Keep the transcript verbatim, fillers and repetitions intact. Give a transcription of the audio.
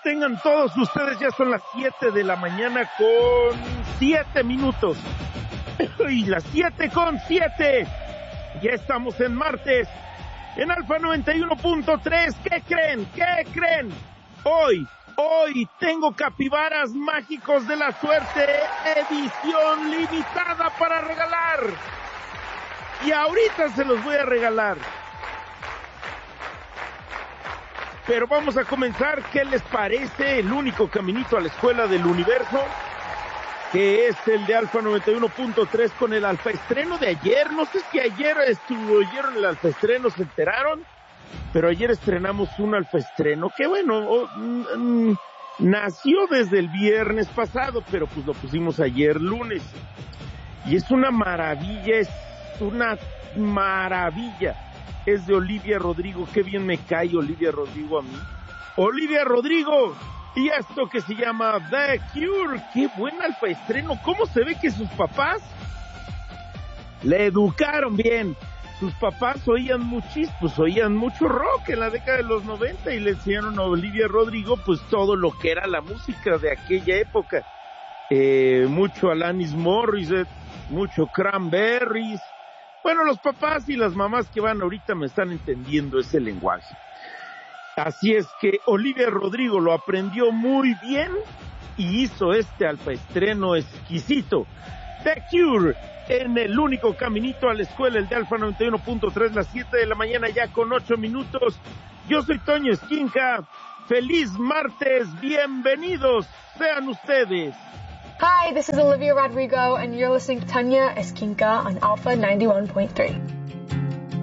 tengan todos ustedes? Ya son las siete de la mañana con siete minutos. Y las siete con siete. Ya estamos en martes, en Alfa noventa y uno punto tres. ¿Qué creen? ¿Qué creen? Hoy, hoy tengo capibaras mágicos de la suerte, edición limitada para regalar. Y ahorita se los voy a regalar. Pero vamos a comenzar. ¿Qué les parece el único caminito a la escuela del universo? Que es el de Alfa noventa y uno punto tres con el alfa estreno de ayer. No sé si ayer estuvieron el alfa estreno, se enteraron, pero ayer estrenamos un alfa estreno que bueno, oh, mm, nació desde el viernes pasado, pero pues lo pusimos ayer lunes. Y es una maravilla, es una maravilla. Es de Olivia Rodrigo. Qué bien me cae Olivia Rodrigo a mí. Olivia Rodrigo. Y esto que se llama The Cure. Qué buen alfa estreno. ¿Cómo se ve que sus papás le educaron bien? Sus papás oían muchis, pues oían mucho rock en la década de los noventa y le enseñaron a Olivia Rodrigo pues todo lo que era la música de aquella época. Eh, mucho Alanis Morissette, mucho Cranberries. Bueno, los papás y las mamás que van ahorita me están entendiendo ese lenguaje. Así es que Olivia Rodrigo lo aprendió muy bien y hizo este alfa estreno exquisito. The Cure en el único caminito a la escuela, el de Alfa noventa y uno punto tres, las siete de la mañana ya con ocho minutos. Yo soy Toño Esquinca. Feliz martes, bienvenidos sean ustedes. Hi, this is Olivia Rodrigo, and you're listening to Tanya Esquinca on Alpha ninety-one point three.